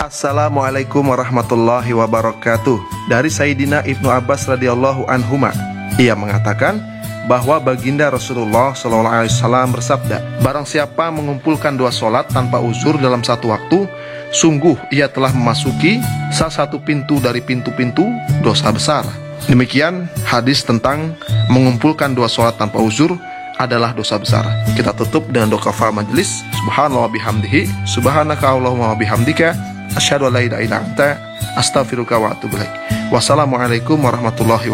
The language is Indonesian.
Assalamualaikum warahmatullahi wabarakatuh. Dari Sayyidina Ibnu Abbas radhiyallahu anhuma, ia mengatakan bahwa baginda Rasulullah SAW bersabda, barang siapa mengumpulkan 2 sholat tanpa uzur dalam satu waktu, sungguh ia telah memasuki salah satu pintu dari pintu-pintu dosa besar. Demikian hadis tentang mengumpulkan 2 sholat tanpa uzur adalah dosa besar. Kita tutup dengan doa kafaratul majelis. Subhanallah bihamdihi, subhanaka Allahumma bihamdika, asyhadu an la ilaha illa anta, astaghfiruka wa atubu ilaik. Wassalamualaikum warahmatullahi wabarakatuh.